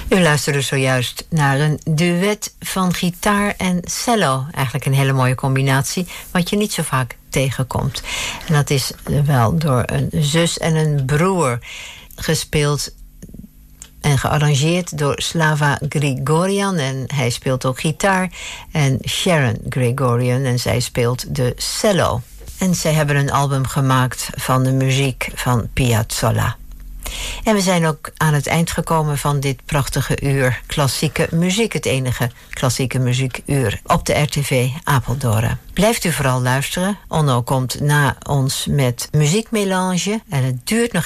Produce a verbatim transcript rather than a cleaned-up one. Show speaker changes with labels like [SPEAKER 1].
[SPEAKER 1] U luisterde zojuist naar een duet van gitaar en cello. Eigenlijk een hele mooie combinatie, wat je niet zo vaak tegenkomt. En dat is wel door een zus en een broer gespeeld en gearrangeerd door Slava Grigorian. En hij speelt ook gitaar. En Sharon Grigorian, en zij speelt de cello. En zij hebben een album gemaakt van de muziek van Piazzolla. En we zijn ook aan het eind gekomen van dit prachtige uur klassieke muziek. Het enige klassieke muziekuur op de R T V Apeldoorn. Blijft u vooral luisteren. Onno komt na ons met muziekmelange. En het duurt nog